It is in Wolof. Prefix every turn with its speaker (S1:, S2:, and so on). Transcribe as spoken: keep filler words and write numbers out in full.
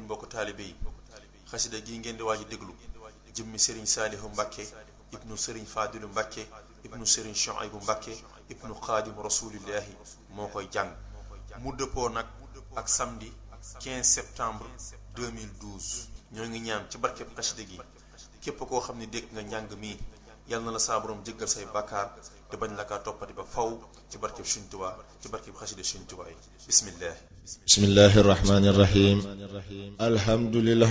S1: yéen mbokk taalibe yi xasida gi ngeen di waaj a déglu jëmmi Serigne Saalihu Mbàkke ibnu Serigne Fadilu Mbàkke ibnu Serigne Chouaïbou Mbàkke ibnu Xaadim Rasulillahi moo koy jàng mu dëppoo nag ak samedi quinze septembre deux mille douze. ñoo ngi ñaan ci barkeb xasida gi képp koo xam ne dégg nga njàng mi yal na la saa borom jéggal say bàkkaar te bañ la kaa toppati ba faw ci barkeb Sëriñ Tuubaa ci barkeb xasida Sëriñ Tuubaa yi bismillah
S2: bismillahi rahmani rahim alhamdulillah